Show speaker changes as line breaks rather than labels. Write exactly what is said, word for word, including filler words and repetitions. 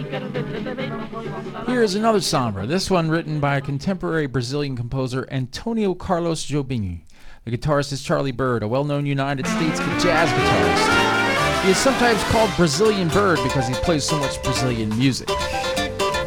Here is another samba, this one written by a contemporary Brazilian composer, Antonio Carlos Jobim. The guitarist is Charlie Byrd, a well-known United States jazz guitarist. He is sometimes called Brazilian Bird because he plays so much Brazilian music.